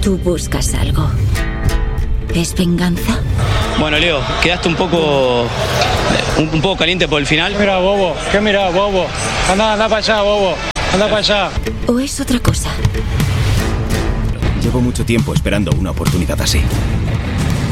Tú buscas algo. ¿Es venganza? Bueno, Leo, quedaste un poco caliente por el final. Mira, bobo. ¿Qué mira, bobo? Anda para allá, bobo. Anda para allá. ¿O es otra cosa? Llevo mucho tiempo esperando una oportunidad así.